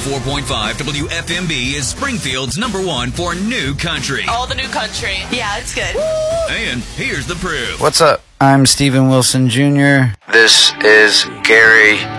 104.5 WFMB is Springfield's #1 for new country. All the new country. Yeah, it's good. And here's the proof. What's up? I'm Steven Wilson Jr. This is Gary